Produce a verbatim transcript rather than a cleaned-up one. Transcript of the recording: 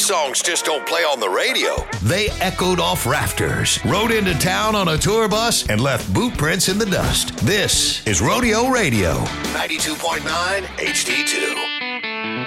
songs just don't play on the radio. They echoed off rafters, rode into town on a tour bus, and left boot prints in the dust. This is Rodeo Radio, ninety-two point nine H D two.